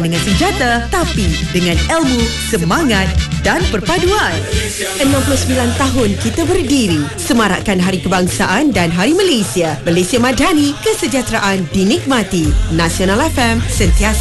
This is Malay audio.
dengan senjata tapi dengan ilmu, semangat dan perpaduan. 69 tahun kita berdiri, semarakkan Hari Kebangsaan dan Hari Malaysia. Malaysia Madani, kesejahteraan dinikmati. Nasional FM, sentiasa